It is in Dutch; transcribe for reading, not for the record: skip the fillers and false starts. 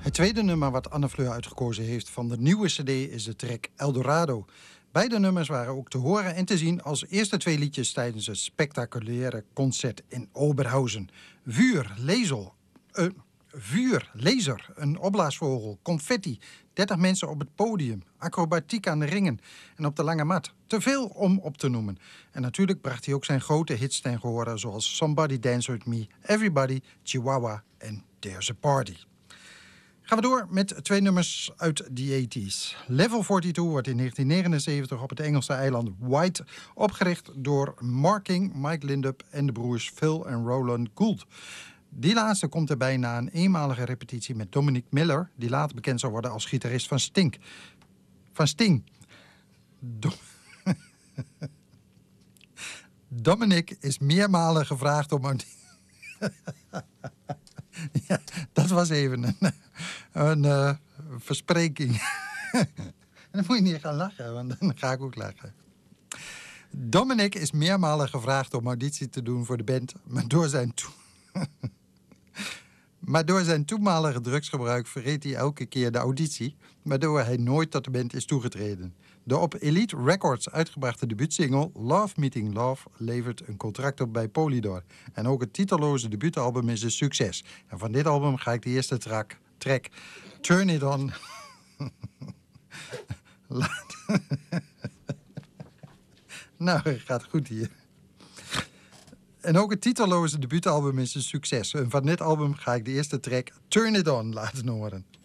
Het tweede nummer wat Anne Fleur uitgekozen heeft van de nieuwe cd is de track Eldorado. Beide nummers waren ook te horen en te zien als eerste twee liedjes tijdens het spectaculaire concert in Oberhausen. Vuur, laser, een opblaasvogel, confetti, 30 mensen op het podium, acrobatiek aan de ringen en op de lange mat. Te veel om op te noemen. En natuurlijk bracht hij ook zijn grote hits ten gehore zoals Somebody Dance With Me, Everybody, Chihuahua en There's a Party. Gaan we door met twee nummers uit de 80s. Level 42 wordt in 1979 op het Engelse eiland White opgericht door Mark King, Mike Lindup en de broers Phil en Roland Gould. Die laatste komt erbij na een eenmalige repetitie met Dominic Miller, die later bekend zou worden als gitarist van Sting. Dominic is meermalen gevraagd om... Ja, dat was even een verspreking. En dan moet je niet gaan lachen, want dan ga ik ook lachen. Dominic is meermalen gevraagd om auditie te doen voor de band, maar door zijn toenmalige drugsgebruik verreed hij elke keer de auditie, waardoor hij nooit tot de band is toegetreden. De op Elite Records uitgebrachte debuutsingle Love Meeting Love levert een contract op bij Polydor. En ook het titelloze debuutalbum is een succes. En van dit album ga ik de eerste track Turn It On Nou, het gaat goed hier. En ook het titelloze debuutalbum is een succes. En van dit album ga ik de eerste track Turn It On laten horen.